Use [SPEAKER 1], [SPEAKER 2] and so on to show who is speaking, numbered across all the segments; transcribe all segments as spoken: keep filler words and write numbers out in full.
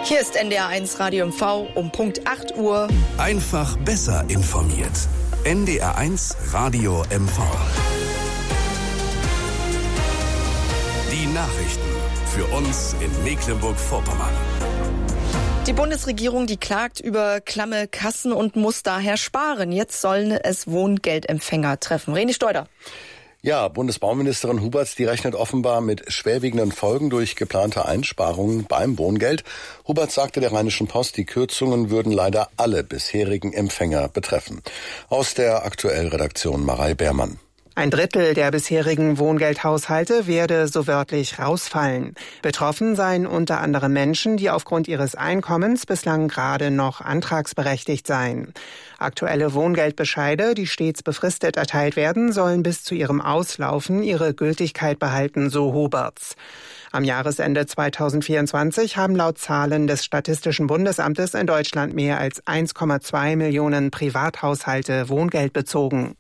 [SPEAKER 1] Hier ist N D R eins Radio M V um Punkt acht Uhr.
[SPEAKER 2] Einfach besser informiert. N D R eins Radio M V. Die Nachrichten für uns in Mecklenburg-Vorpommern.
[SPEAKER 1] Die Bundesregierung, die klagt über klamme Kassen und muss daher sparen. Jetzt sollen es Wohngeldempfänger treffen. René Steuder.
[SPEAKER 3] Ja, Bundesbauministerin Huberts, die rechnet offenbar mit schwerwiegenden Folgen durch geplante Einsparungen beim Wohngeld. Huberts sagte der Rheinischen Post, die Kürzungen würden leider alle bisherigen Empfänger betreffen. Aus der Aktuell-Redaktion Marei Beermann.
[SPEAKER 4] Ein Drittel der bisherigen Wohngeldhaushalte werde so wörtlich rausfallen. Betroffen seien unter anderem Menschen, die aufgrund ihres Einkommens bislang gerade noch antragsberechtigt seien. Aktuelle Wohngeldbescheide, die stets befristet erteilt werden, sollen bis zu ihrem Auslaufen ihre Gültigkeit behalten, so Huberts. Am Jahresende zweitausendvierundzwanzig haben laut Zahlen des Statistischen Bundesamtes in Deutschland mehr als eins Komma zwei Millionen Privathaushalte Wohngeld bezogen.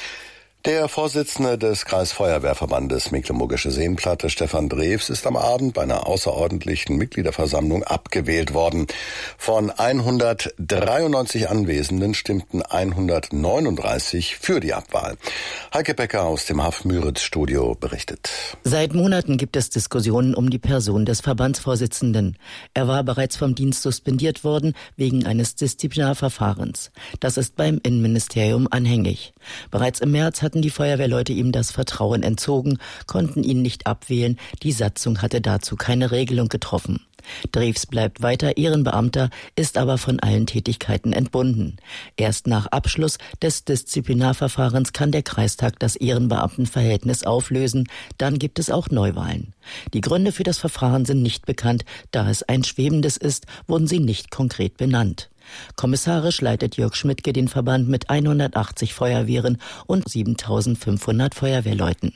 [SPEAKER 3] Der Vorsitzende des Kreisfeuerwehrverbandes Mecklenburgische Seenplatte, Stefan Drews, ist am Abend bei einer außerordentlichen Mitgliederversammlung abgewählt worden. Von hundertdreiundneunzig Anwesenden stimmten hundertneununddreißig für die Abwahl. Heike Becker aus dem H A F Müritz-Studio berichtet.
[SPEAKER 5] Seit Monaten gibt es Diskussionen um die Person des Verbandsvorsitzenden. Er war bereits vom Dienst suspendiert worden wegen eines Disziplinarverfahrens. Das ist beim Innenministerium anhängig. Bereits im März hat die Feuerwehrleute ihm das Vertrauen entzogen, konnten ihn nicht abwählen. Die Satzung hatte dazu keine Regelung getroffen. Drews bleibt weiter Ehrenbeamter, ist aber von allen Tätigkeiten entbunden. Erst nach Abschluss des Disziplinarverfahrens kann der Kreistag das Ehrenbeamtenverhältnis auflösen. Dann gibt es auch Neuwahlen. Die Gründe für das Verfahren sind nicht bekannt. Da es ein schwebendes ist, wurden sie nicht konkret benannt. Kommissarisch leitet Jörg Schmidtke den Verband mit hundertachtzig Feuerwehren und siebentausendfünfhundert Feuerwehrleuten.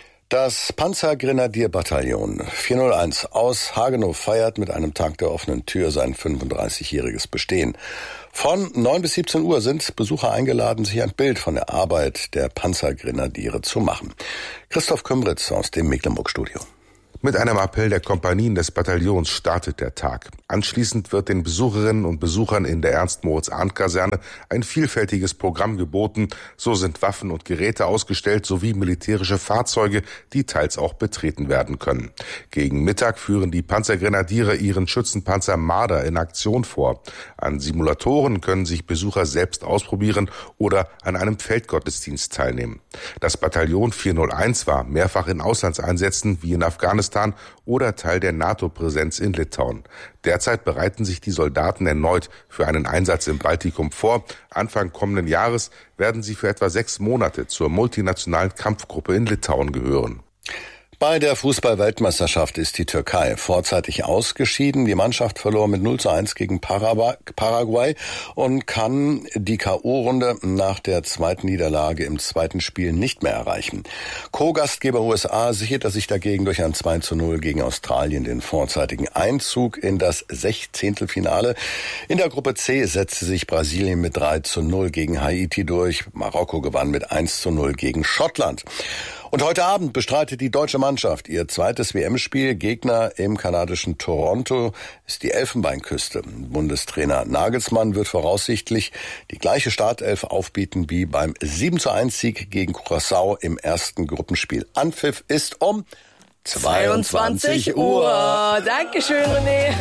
[SPEAKER 3] Das Panzergrenadierbataillon vierhunderteins aus Hagenow feiert mit einem Tag der offenen Tür sein fünfunddreißigjähriges Bestehen. Von neun bis siebzehn Uhr sind Besucher eingeladen, sich ein Bild von der Arbeit der Panzergrenadiere zu machen. Christoph Kümbritz aus dem Mecklenburg-Studio.
[SPEAKER 6] Mit einem Appell der Kompanien des Bataillons startet der Tag. Anschließend wird den Besucherinnen und Besuchern in der Ernst-Moritz-Arndt-Kaserne ein vielfältiges Programm geboten. So sind Waffen und Geräte ausgestellt sowie militärische Fahrzeuge, die teils auch betreten werden können. Gegen Mittag führen die Panzergrenadiere ihren Schützenpanzer Marder in Aktion vor. An Simulatoren können sich Besucher selbst ausprobieren oder an einem Feldgottesdienst teilnehmen. Das Bataillon vierhunderteins war mehrfach in Auslandseinsätzen wie in Afghanistan oder Teil der NATO-Präsenz in Litauen. Derzeit bereiten sich die Soldaten erneut für einen Einsatz im Baltikum vor. Anfang kommenden Jahres werden sie für etwa sechs Monate zur multinationalen Kampfgruppe in Litauen gehören.
[SPEAKER 3] Bei der Fußball-Weltmeisterschaft ist die Türkei vorzeitig ausgeschieden. Die Mannschaft verlor mit null zu eins gegen Paraguay und kann die K O-Runde nach der zweiten Niederlage im zweiten Spiel nicht mehr erreichen. Co-Gastgeber U S A sicherte sich dagegen durch ein zwei zu null gegen Australien den vorzeitigen Einzug in das Sechzehntelfinale. In der Gruppe C setzte sich Brasilien mit drei zu null gegen Haiti durch. Marokko gewann mit eins zu null gegen Schottland. Und heute Abend bestreitet die deutsche Mannschaft ihr zweites W M-Spiel. Gegner im kanadischen Toronto ist die Elfenbeinküste. Bundestrainer Nagelsmann wird voraussichtlich die gleiche Startelf aufbieten wie beim sieben zu eins Sieg gegen Curaçao im ersten Gruppenspiel. Anpfiff ist um zweiundzwanzig Uhr.
[SPEAKER 1] Dankeschön, René.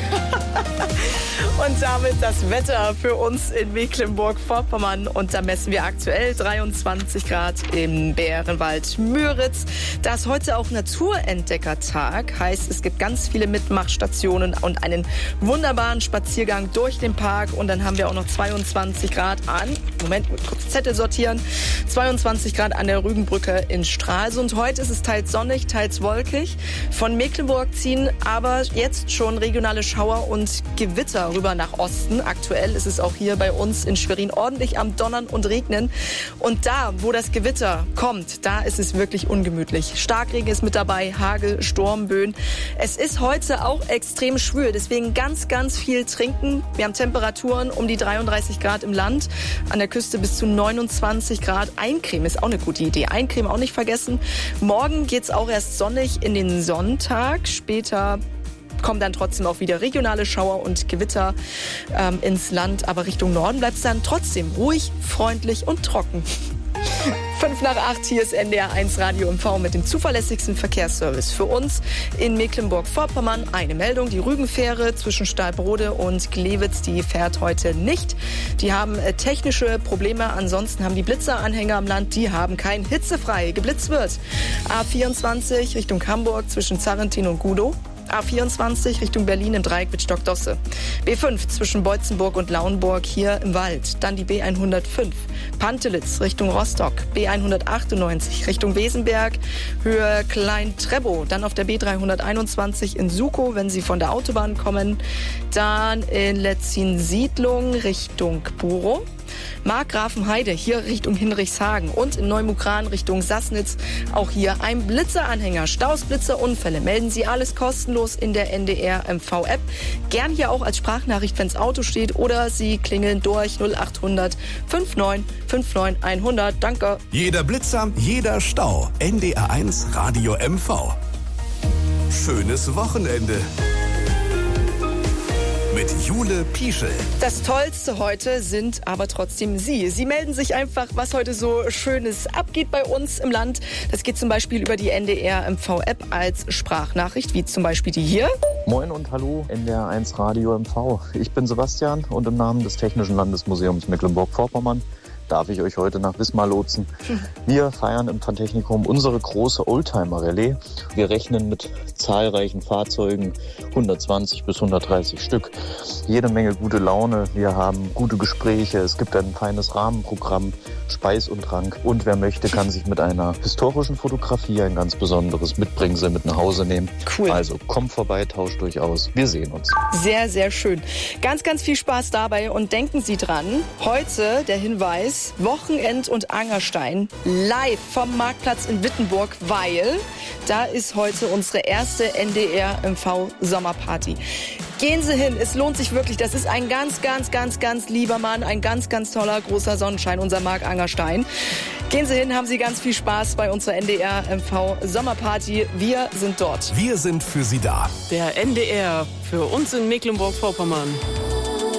[SPEAKER 1] Und damit das Wetter für uns in Mecklenburg-Vorpommern. Und da messen wir aktuell dreiundzwanzig Grad im Bärenwald Müritz. Da ist heute auch Naturentdeckertag. Heißt, es gibt ganz viele Mitmachstationen und einen wunderbaren Spaziergang durch den Park. Und dann haben wir auch noch zweiundzwanzig Grad an, Moment, kurz Zettel sortieren, zweiundzwanzig Grad an der Rügenbrücke in Stralsund. Heute ist es teils sonnig, teils wolkig. Von Mecklenburg ziehen aber jetzt schon regionale Schauer und Gewitter rüber nach Osten. Aktuell ist es auch hier bei uns in Schwerin ordentlich am Donnern und Regnen. Und da, wo das Gewitter kommt, da ist es wirklich ungemütlich. Starkregen ist mit dabei, Hagel, Sturmböen. Es ist heute auch extrem schwül, deswegen ganz, ganz viel trinken. Wir haben Temperaturen um die dreiunddreißig Grad im Land, an der Küste bis zu neunundzwanzig Grad. Eincremen ist auch eine gute Idee. Eincremen auch nicht vergessen. Morgen geht's auch erst sonnig in den Sonntag, später kommen dann trotzdem auch wieder regionale Schauer und Gewitter ähm, ins Land. Aber Richtung Norden bleibt es dann trotzdem ruhig, freundlich und trocken. Fünf nach acht, hier ist N D R eins Radio M V mit dem zuverlässigsten Verkehrsservice. Für uns in Mecklenburg-Vorpommern eine Meldung. Die Rügenfähre zwischen Stahlbrode und Glewitz, die fährt heute nicht. Die haben äh, technische Probleme. Ansonsten haben die Blitzeranhänger am Land, die haben kein hitzefrei. Geblitzt wird. A vierundzwanzig Richtung Hamburg zwischen Zarrentin und Gudow. A vierundzwanzig Richtung Berlin im Dreieck mit Stockdosse. B fünf zwischen Beutzenburg und Lauenburg hier im Wald. Dann die B hundertfünf Pantelitz Richtung Rostock. B hundertachtundneunzig Richtung Wesenberg, Höhe Klein-Trebow. Dann auf der B dreihunderteinundzwanzig in Sukow, wenn Sie von der Autobahn kommen. Dann in Letzin-Siedlung Richtung Burow. Markgrafenheide, hier Richtung Hinrichshagen und in Neumukran Richtung Sassnitz. Auch hier ein Blitzeranhänger. Staus, Blitzer, Unfälle. Melden Sie alles kostenlos in der N D R M V-App. Gern hier auch als Sprachnachricht, wenn das Auto steht, oder Sie klingeln durch null achthundert neunundfünfzig neunundfünfzig hundert. Danke.
[SPEAKER 2] Jeder Blitzer, jeder Stau. N D R eins Radio M V. Schönes Wochenende. Mit Jule Pieschel.
[SPEAKER 1] Das Tollste heute sind aber trotzdem Sie. Sie melden sich einfach, was heute so Schönes abgeht bei uns im Land. Das geht zum Beispiel über die N D R M V-App als Sprachnachricht, wie zum Beispiel die hier.
[SPEAKER 7] Moin und hallo, N D R eins Radio M V. Ich bin Sebastian und im Namen des Technischen Landesmuseums Mecklenburg-Vorpommern darf ich euch heute nach Wismar lotsen. Wir feiern im Pfandtechnikum unsere große Oldtimer-Rallye. Wir rechnen mit zahlreichen Fahrzeugen, hundertzwanzig bis hundertdreißig Stück. Jede Menge gute Laune, wir haben gute Gespräche, es gibt ein feines Rahmenprogramm, Speis und Trank. Und wer möchte, kann sich mit einer historischen Fotografie ein ganz besonderes Mitbringsel mit nach Hause nehmen.
[SPEAKER 1] Cool.
[SPEAKER 7] Also kommt vorbei, tauscht euch aus. Wir sehen uns.
[SPEAKER 1] Sehr, sehr schön. Ganz, ganz viel Spaß dabei und denken Sie dran, heute der Hinweis, Wochenend- und Angerstein live vom Marktplatz in Wittenburg, weil da ist heute unsere erste N D R M V-Sommerparty. Gehen Sie hin, es lohnt sich wirklich. Das ist ein ganz, ganz, ganz, ganz lieber Mann, ein ganz, ganz toller, großer Sonnenschein, unser Marc Angerstein. Gehen Sie hin, haben Sie ganz viel Spaß bei unserer N D R M V-Sommerparty. Wir sind dort.
[SPEAKER 2] Wir sind für Sie da.
[SPEAKER 8] Der N D R für uns in Mecklenburg-Vorpommern.